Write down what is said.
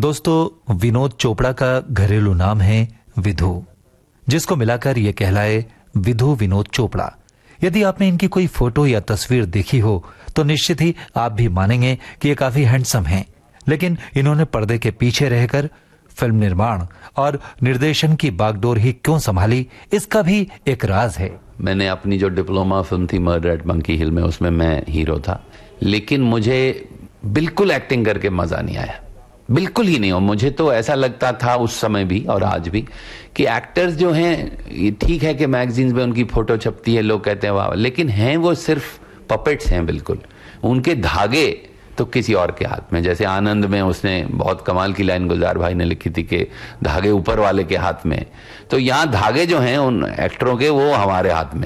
दोस्तों, विनोद चोपड़ा का घरेलू नाम है विधु, जिसको मिलाकर यह कहलाए विधु विनोद चोपड़ा। यदि आपने इनकी कोई फोटो या तस्वीर देखी हो तो निश्चित ही आप भी मानेंगे कि ये काफी हैंडसम हैं। लेकिन इन्होंने पर्दे के पीछे रहकर फिल्म निर्माण और निर्देशन की बागडोर ही क्यों संभाली, इसका भी एक राज है। मैंने अपनी जो डिप्लोमा फिल्म थी मर्डर एट मंकी हिल में, उसमें मैं हीरो था, लेकिन मुझे बिल्कुल एक्टिंग करके मजा नहीं आया, बिल्कुल ही नहीं। और मुझे तो ऐसा लगता था उस समय भी और आज भी कि एक्टर्स जो हैं, ठीक है कि मैगजीन्स में उनकी फोटो छपती है, लोग कहते हैं वाह, लेकिन हैं वो सिर्फ पपेट्स हैं बिल्कुल। उनके धागे तो किसी और के हाथ में, जैसे आनंद में उसने बहुत कमाल की लाइन गुलजार भाई ने लिखी थी कि धागे ऊपर वाले के हाथ में, तो यहाँ धागे जो हैं उन एक्टरों के वो हमारे हाथ में।